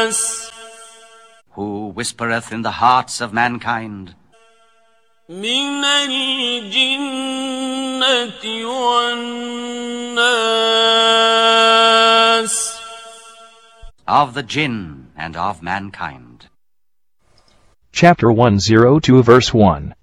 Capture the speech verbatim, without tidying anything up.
who whispereth in the hearts of mankind. من الجنة والناس. Of the jinn and of mankind. Chapter one oh two verse one.